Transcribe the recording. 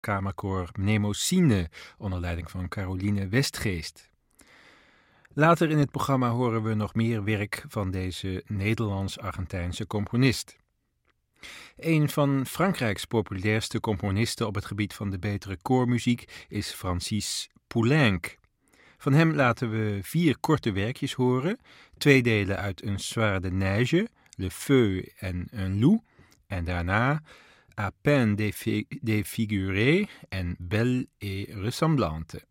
kamerkoor Mnemosyne onder leiding van Caroline Westgeest. Later in het programma horen we nog meer werk van deze Nederlands-Argentijnse componist. Een van Frankrijks populairste componisten op het gebied van de betere koormuziek is Francis Poulenc. Van hem laten we 4 korte werkjes horen, 2 delen uit Un soir de neige, Le Feu en Un loup, en daarna À peine défiguré en Belle et ressemblante.